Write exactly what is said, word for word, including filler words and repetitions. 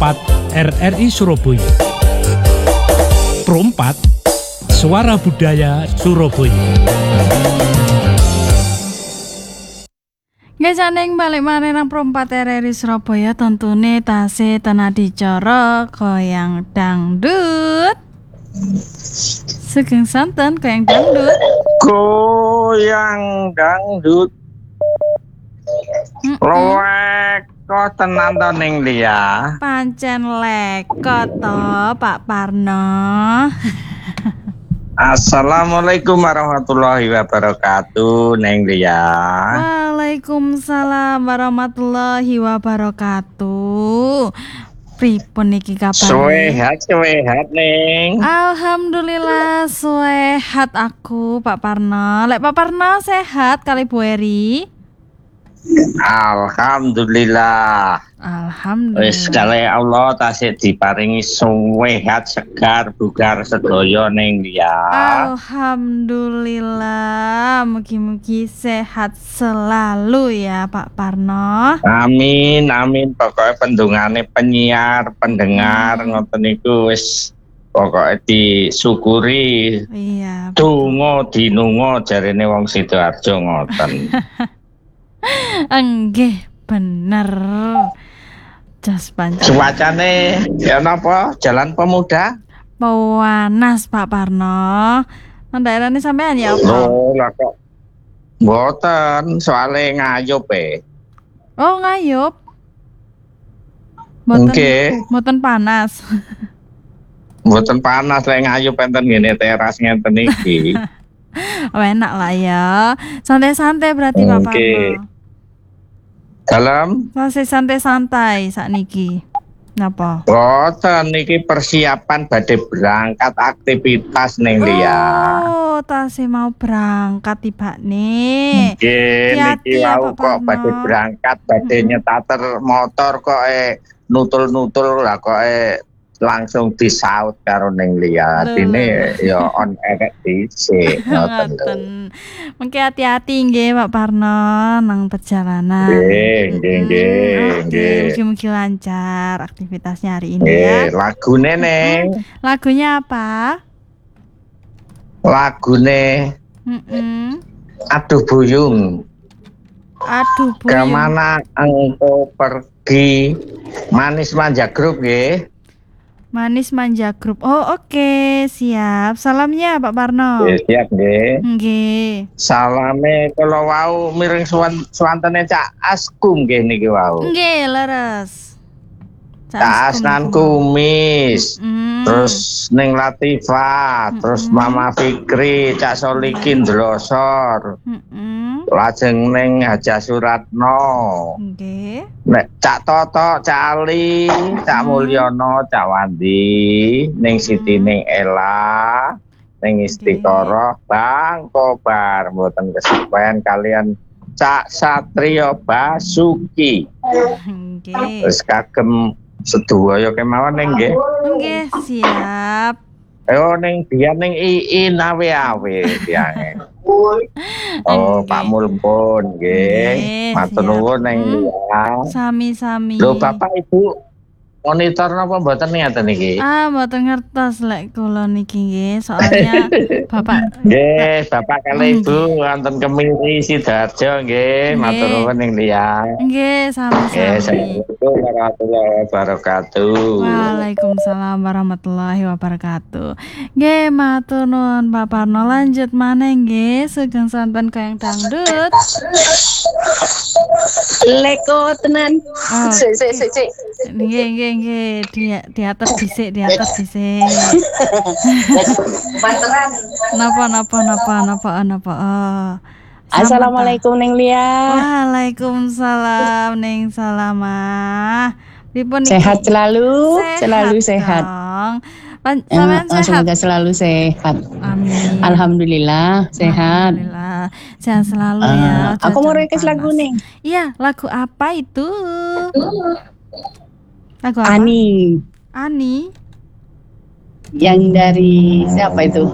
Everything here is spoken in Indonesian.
Pro empat R R I Surabaya. Pro empat, Suara Budaya Surabaya. Nggih saning balik maneh nang Pro empat R R I Surabaya, tentune tasih ten adicara goyang dangdut. Sugeng santen goyang dangdut. Goyang dangdut. Lek kok tenan to ning Lia. Pancen lekot to Pak Parno. Assalamualaikum warahmatullahi wabarakatuh neng Lia. Waalaikumsalam warahmatullahi wabarakatuh. Pripun niki kabare? Sehat sehat neng. Alhamdulillah sehat aku Pak Parno. Lek Pak Parno sehat kali Bu Eri. Alhamdulillah. Alhamdulillah. Wis kali Allah tasih diparingi sehat segar bugar sedaya ning Lia. Alhamdulillah, mugi-mugi sehat selalu ya Pak Parno. Amin amin, pokoknya pendungane penyiar pendengar hmm. ngoten niku wis pokoknya disyukuri. Iya. Donga dinunga jarene wong Sidoarjo ngoten. Enggih bener. Jas pancen. Cuacane ya napa? Jalan Pemuda? Panas Pak Parno. Nang daerahne sampean ya apa? Oh, lah kok. Mboten, soale ngayup e. Oh, ngayup. Mboten. Nggih. Mboten panas. Mboten panas lek ngayup enten ngene teras ngenten iki. Oh, enak lah ya. Santai-santai berarti Pak Parno. Dalam masih santai-santai sakniki. Napa? Boten niki persiapan badhe berangkat aktivitas ning Lia. Oh, tasih mau berangkat tibane. Nggih, niki wau kok badhe berangkat badhe hmm. nyetater motor kok e nutul-nutul lah kok e langsung disaut karo ning Lia. Dene ya on air dhisik ngoten. Mengki hati-hati nggih Pak Parno nang perjalanan. Nggih, nggih, nggih, nggih. Mugi-mugi lancar aktivitasnya hari ini ya. Nggih, lagune neng. Lagunya apa? Lagune Heeh. Aduh Buyung. Aduh Buyung. Kemana engkau pergi? Manis Manja Group nggih. Manis Manja Group. Oh oke, okay. Siap. Salamnya Pak Parno. Nggih, siap nggih. Nggih. Salame kula wau miring suwantene Cak Askum nggih niki wau. Nggih, leres. Cak Asnan Kumis. Mm. Terus Ning Latifah, mm-mm. Terus Mama Fikri, Cak Solikin Drosor. Mm-mm. Lajeng Ning Haja Suratno. Nggih. Nek Cak Toto, Cak Ali, Cak Mulyono, Cak Wandi, Ning Siti Ning Ella, Ning Istiqoroh, Bang Kobar, mboten kesuwen kalian Cak Satrio Basuki. Nggih. Wis kagem sedaya kemawon nggih. Nggih, siap. Oh ning biyen ning Iin awe-awe diange. Oh, Pak Mulpun nggih. Matur nuwun ning ya. Sami-sami. Lho Bapak Ibu monitor napa mboten ngeten iki? Ah, mboten ngertos lek kula niki nggih, soalnya Bapak nggih, Bapak kali Ibu wonten Kemiri Sidoarjo nggih, matur nuwun ning Lia. Nggih, sami-sami. Assalamualaikum warahmatullahi wabarakatuh. Waalaikumsalam warahmatullahi wabarakatuh. Nggih, matur nuwun Pak Parno, lanjut maneh nggih, sugeng santen goyang dangdut. Leko tenan. Sik sik sik sik. Nggih nggih nggih, di di atas dhisik, di atas dhisik. Panteran. Napa napa napa napa napa. Oh. Assalamualaikum Neng Lia. Waalaikumsalam Neng Salamah. Pripun niki? Sehat selalu, sehat selalu sehat. Pan, sampean ya, sehat. Semoga selalu sehat. Amin. Alhamdulillah sehat. Alhamdulillah sehat selalu uh, ya. Aku mau request lagu nih. Iya, lagu apa itu? Lagu apa? Ani. Ani. Yang dari siapa itu?